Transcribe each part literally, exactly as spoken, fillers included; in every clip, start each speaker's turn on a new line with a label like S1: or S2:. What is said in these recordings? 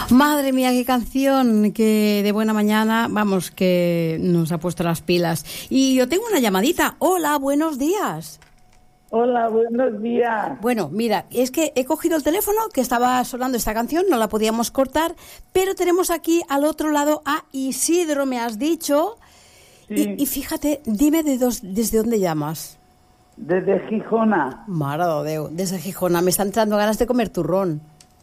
S1: Madre mía, qué canción, que de buena mañana, vamos, que nos ha puesto las pilas. Y yo tengo una llamadita. Hola, buenos días.
S2: Hola, buenos días.
S1: Bueno, mira, es que he cogido el teléfono que estaba sonando esta canción, no la podíamos cortar, pero tenemos aquí al otro lado a Isidro, me has dicho.
S2: Sí.
S1: Y, y fíjate, dime de dos, desde dónde llamas.
S2: Desde Gijona.
S1: Mare de Déu, desde Gijona. Me están entrando ganas de comer turrón.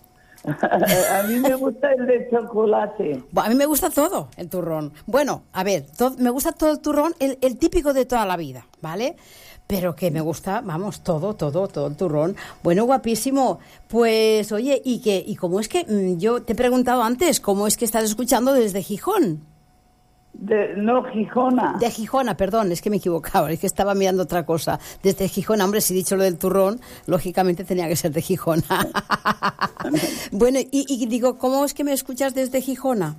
S2: A mí me gusta el de chocolate.
S1: A mí me gusta todo el turrón. Bueno, a ver, todo, me gusta todo el turrón, el, el típico de toda la vida, ¿vale? Pero que me gusta, vamos, todo, todo, todo el turrón. Bueno, guapísimo. Pues, oye, ¿y qué? ¿Y cómo es que, mmm, yo te he preguntado antes, cómo es que estás escuchando desde Gijón?
S2: De, no, Gijona.
S1: De Gijona, perdón, es que me he equivocado, es que estaba mirando otra cosa. Desde Gijona, hombre, si he dicho lo del turrón, lógicamente tenía que ser de Gijona. Bueno, y, y digo, ¿cómo es que me escuchas desde Gijona?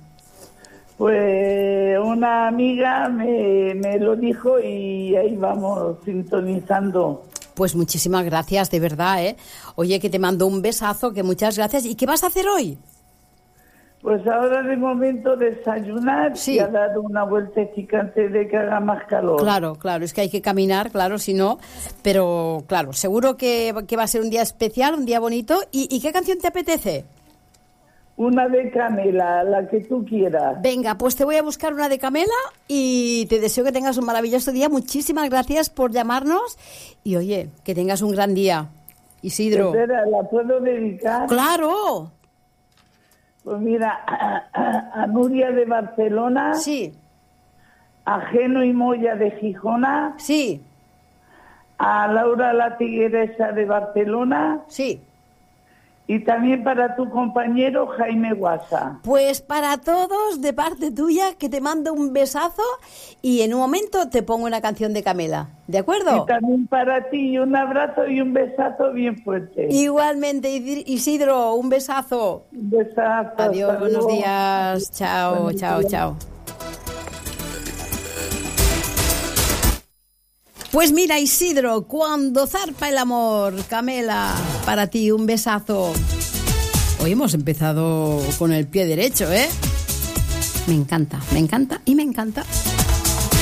S2: Pues una amiga me, me lo dijo y ahí vamos sintonizando.
S1: Pues muchísimas gracias, de verdad, ¿eh? Oye, que te mando un besazo, que muchas gracias. ¿Y qué vas a hacer hoy?
S2: Pues ahora de momento desayunar,
S1: sí.
S2: Y a dar una vueltecita antes de que haga más calor.
S1: Claro, claro, es que hay que caminar, claro, si no, pero claro, seguro que, que va a ser un día especial, un día bonito. ¿Y, y qué canción te apetece?
S2: Una de Camela, la que tú quieras.
S1: Venga, pues te voy a buscar una de Camela y te deseo que tengas un maravilloso día. Muchísimas gracias por llamarnos y oye, que tengas un gran día, Isidro.
S2: Espera, ¿la puedo dedicar?
S1: ¡Claro!
S2: Pues mira, a, a, a Nuria de Barcelona.
S1: Sí.
S2: A Geno y Moya de Gijona.
S1: Sí.
S2: A Laura La Tigueresa de Barcelona.
S1: Sí.
S2: Y también para tu compañero Jaime Guasa.
S1: Pues para todos, de parte tuya, que te mando un besazo y en un momento te pongo una canción de Camela. ¿De acuerdo?
S2: Y también para ti, un abrazo y un besazo bien fuerte.
S1: Igualmente, Isidro, un besazo.
S2: Un besazo.
S1: Adiós, buenos días. Chao,
S2: buenos
S1: chao,
S2: días.
S1: chao. Pues mira, Isidro, cuando zarpa el amor, Camela, para ti un besazo. Hoy hemos empezado con el pie derecho, ¿eh? Me encanta, me encanta y me encanta.